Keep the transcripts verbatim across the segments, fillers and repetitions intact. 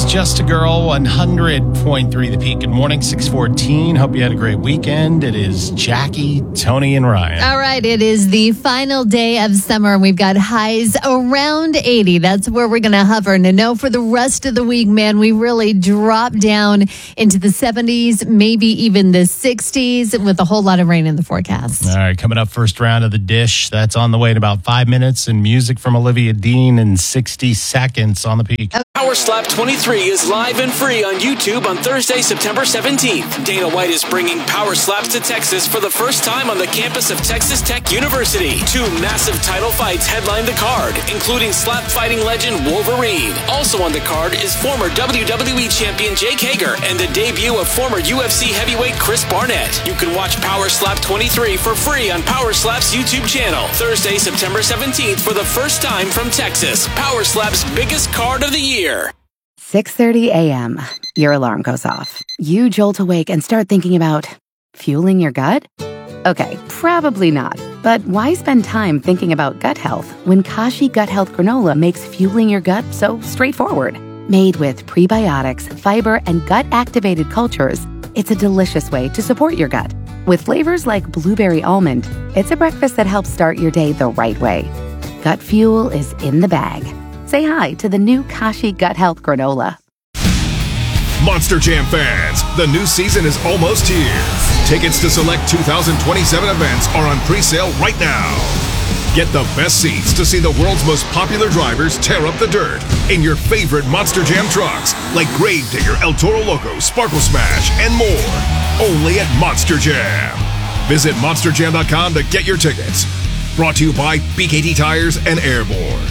is Just a Girl, one hundred point three The Peak. Good morning, six fourteen. Hope you had a great weekend. It is Jackie, Tony, and Ryan. All right, it is the final day of summer, and we've got highs around eighty. That's where we're going to hover. And to know for the rest of the week, man, we really drop down into the seventies, maybe even the sixties, with a whole lot of rain in the forecast. All right, coming up, first round of the dish. That's on the way in about five minutes, and music from Olivia Dean in sixty seconds on the Peak. Power Slap twenty-three is live and free on YouTube on Thursday, September seventeenth. Dana White is bringing Power Slaps to Texas for the first time on the campus of Texas Tech University. Two massive title fights headline the card, including slap fighting legend Wolverine. Also on the card is former W W E champion Jake Hager and the debut of former U F C heavyweight Chris Barnett. You can watch Power Slap twenty-three for free on Power Slap's YouTube channel. Thursday, September seventeenth for the first time from Texas. Power Slap's biggest card of the year. six thirty a.m. Your alarm goes off. You jolt awake and start thinking about fueling your gut? Okay, probably not. But why spend time thinking about gut health when Kashi Gut Health Granola makes fueling your gut so straightforward? Made with prebiotics, fiber, and gut-activated cultures, it's a delicious way to support your gut. With flavors like blueberry almond, it's a breakfast that helps start your day the right way. Gut fuel is in the bag. Say hi to the new Kashi Gut Health Granola. Monster Jam fans, the new season is almost here. Tickets to select two thousand twenty-seven events are on pre-sale right now. Get the best seats to see the world's most popular drivers tear up the dirt in your favorite Monster Jam trucks, like Gravedigger, El Toro Loco, Sparkle Smash, and more. Only at Monster Jam. Visit monster jam dot com to get your tickets. Brought to you by B K T Tires and Airborne.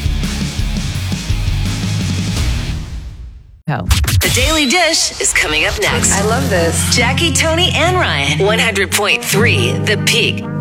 Oh. The Daily Dish is coming up next. I love this. Jackie, Tony, and Ryan. one hundred point three The Peak.